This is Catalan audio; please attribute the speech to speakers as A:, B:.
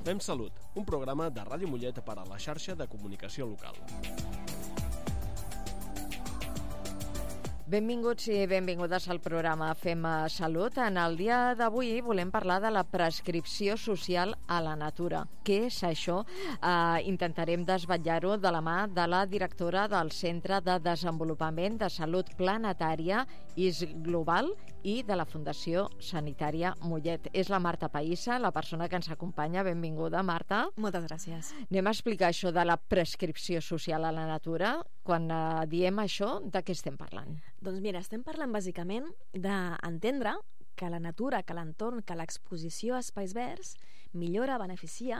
A: Fem Salut, un programa de Ràdio Mollet per a la xarxa de comunicació local.
B: Benvinguts i benvingudes al programa Fem Salut. En el dia d'avui volem parlar de la prescripció social a la natura. Què és això? Intentarem desvetllar-ho de la mà de la directora del Centre de Desenvolupament de Salut Planetària IS Global i de la Fundació Sanitària Mollet. És la Marta Païssa, la persona que ens acompanya. Benvinguda, Marta.
C: Moltes gràcies.
B: Anem a explicar això de la prescripció social a la natura. Quan diem això, de què estem parlant?
C: Doncs mira, estem parlant bàsicament d'entendre que la natura, que l'entorn, que l'exposició a espais verds millora, beneficia